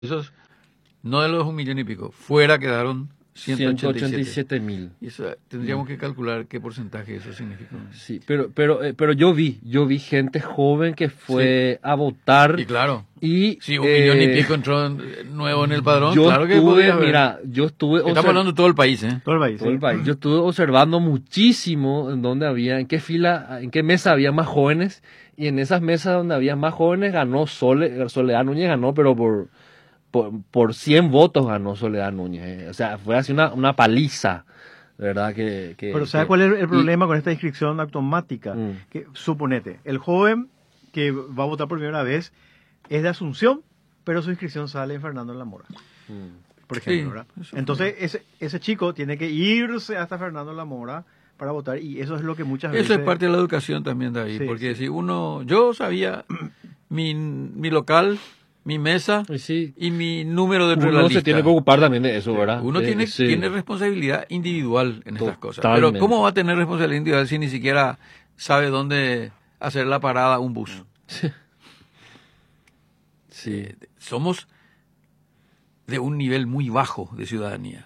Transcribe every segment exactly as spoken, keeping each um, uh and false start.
esos, no de los un millón y pico, fuera quedaron ciento ciento ochenta ochenta y y siete. siete mil. Y eso, tendríamos que calcular qué porcentaje eso significa. Sí, pero, pero, eh, pero yo vi, yo vi gente joven que fue a votar Y claro, y si un eh, millón y pico entró en- nuevo en el padrón, yo claro que estuve, podía haber. mira, yo estuve Estamos observ- hablando de todo el país, ¿eh? Todo el país. todo sí. el país. Yo estuve observando muchísimo en dónde había, en qué fila, en qué mesa había más jóvenes, y en esas mesas donde había más jóvenes ganó Sole, Soledad Núñez ganó, pero por, por, por cien votos ganó Soledad Núñez. eh. O sea, fue así una, una paliza, de verdad que... que Pero ¿sabes que- cuál es el y- problema con esta inscripción automática? Mm. Que suponete, el joven que va a votar por primera vez es de Asunción, pero su inscripción sale en Fernando de la Mora, Mm. por ejemplo, Sí, ¿verdad? eso Entonces, ese, ese chico tiene que irse hasta Fernando de la Mora para votar, y eso es lo que muchas veces... Eso es parte de la educación también, David, Sí, porque sí. si uno, yo sabía mi, mi local, mi mesa Y sí, y mi número dentro de la uno lista. se tiene que ocupar también de eso, ¿verdad? Uno Eh, tiene, sí. tiene responsabilidad individual en estas cosas. Pero Totalmente. ¿cómo va a tener responsabilidad individual si ni siquiera sabe dónde hacer la parada un bus? Sí. Eh, somos de un nivel muy bajo de ciudadanía.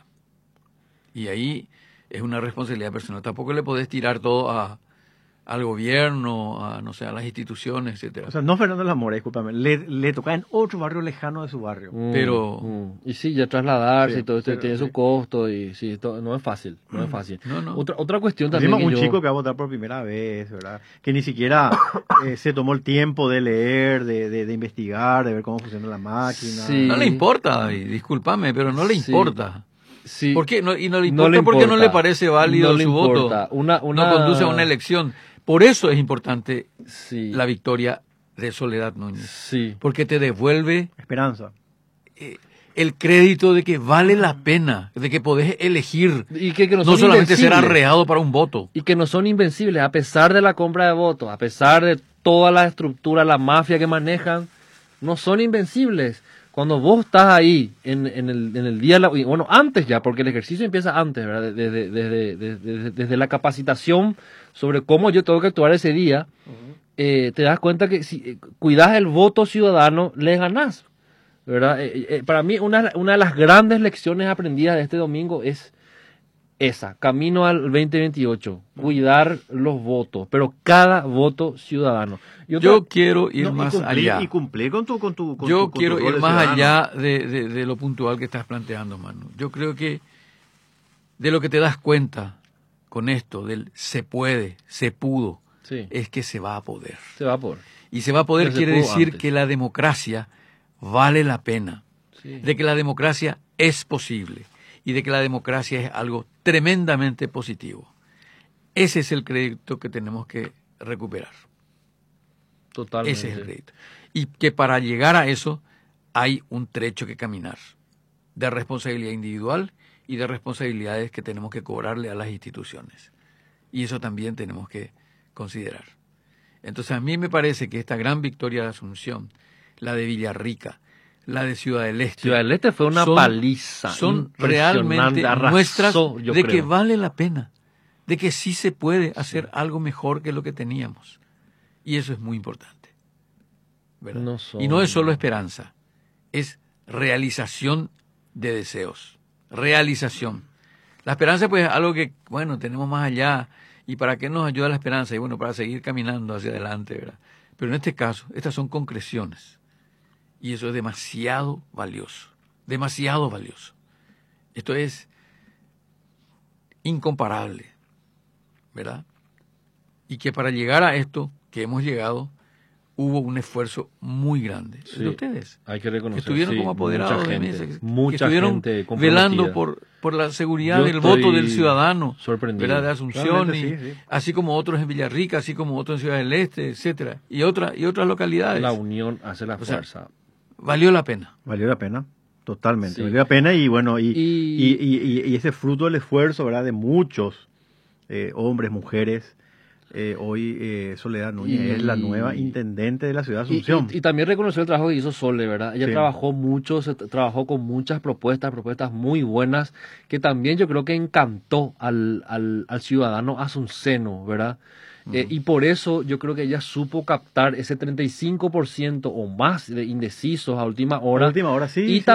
Y ahí es una responsabilidad personal. Tampoco le podés tirar todo a, al gobierno, a no sé, a las instituciones, etcétera. O sea, no Fernando de la Mora, discúlpame, le, le toca en otro barrio lejano de su barrio. Mm, Pero- mm. Y sí, ya trasladarse Sí, y todo esto pero- tiene su sí. costo y sí, esto no es fácil, no es fácil. No, no. Otra, otra cuestión también Encima, que un yo- chico que va a votar por primera vez, ¿verdad? Que ni siquiera eh, se tomó el tiempo de leer, de, de, de investigar, de ver cómo funciona la máquina. Sí. No le importa, David, discúlpame, pero no le Sí. importa. sí, ¿Por qué? No, y no le no importa le porque no importa. le parece válido No le su importa. voto. Una, una... No conduce a una elección. Por eso es importante Sí, la victoria de Soledad Núñez. sí, Porque te devuelve Esperanza. eh, el crédito de que vale la pena, de que podés elegir, y que, que no, no son solamente ser invencibles. arreado para un voto. Y que no son invencibles, a pesar de la compra de votos, a pesar de toda la estructura, la mafia que manejan, no son invencibles. Cuando vos estás ahí, en, en, el, en el día, la- y bueno, antes ya, porque el ejercicio empieza antes, ¿verdad? Desde, desde, desde, desde, desde la capacitación sobre cómo yo tengo que actuar ese día, eh, te das cuenta que si eh, cuidas el voto ciudadano, le ganás, ¿verdad? Eh, eh, para mí, una, una de las grandes lecciones aprendidas de este domingo es esa, camino al veinte veintiocho, cuidar los votos, pero cada voto ciudadano. Y otra- Yo quiero ir No, y más cumplir- allá. Y cumplir con tu... Con tu con Yo tu- con quiero tu rol ir de más ciudadano. allá de, de- de lo puntual que estás planteando, Manu. Yo creo que de lo que te das cuenta con esto, del se puede, se pudo, sí, es que se va a poder. se va por. Y se va a poder Ya se quiere pudo decir antes. que la democracia vale la pena, Sí. de que la democracia es posible y de que la democracia es algo tremendamente positivo. Ese es el crédito que tenemos que recuperar. Totalmente. Ese es el crédito. Y que para llegar a eso hay un trecho que caminar de responsabilidad individual y de responsabilidades que tenemos que cobrarle a las instituciones. Y eso también tenemos que considerar. Entonces a mí me parece que esta gran victoria de Asunción, la de Villarrica, la de Ciudad del Este, Ciudad del Este fue una son- paliza. son impresionante, realmente arrasó, muestras yo de creo. que vale la pena, de que sí se puede hacer algo mejor que lo que teníamos. Y eso es muy importante. ¿Verdad? No son- Y no es solo esperanza, es realización de deseos, realización. La esperanza pues es algo que, bueno, tenemos más allá. ¿Y para qué nos ayuda la esperanza? Y bueno, para seguir caminando hacia adelante, ¿verdad? Pero en este caso, estas son concreciones. Y eso es demasiado valioso, demasiado valioso. Esto es incomparable, ¿verdad? Y que para llegar a esto que hemos llegado, hubo un esfuerzo muy grande. Sí, de ustedes, hay que que reconocer. estuvieron sí, como apoderados mucha de gente, mesa, que- que mucha estuvieron gente comprometida. velando por, por la seguridad Yo del estoy voto del ciudadano, sorprendido. ¿verdad? De Asunción, Realmente y, sí, sí. así como otros en Villarrica, así como otros en Ciudad del Este, etcétera, y otras y otras localidades. La unión hace la O sea, fuerza. Valió la pena. Valió la pena, totalmente. Sí. Valió la pena y bueno, y, Y- y, y, y- y ese fruto del esfuerzo, ¿verdad? De muchos eh, hombres, mujeres. Eh, hoy eh, Soledad Núñez Y- es la nueva intendente de la ciudad de Y, Asunción. y- y también reconoció el trabajo que hizo Sole, ¿verdad? Ella Sí. trabajó mucho, se t- trabajó con muchas propuestas, propuestas muy buenas, que también yo creo que encantó al, al, al ciudadano asunceno, ¿verdad? Eh, y por eso yo creo que ella supo captar ese treinta y cinco por ciento o más de indecisos a última hora. A última hora, sí, Y sí.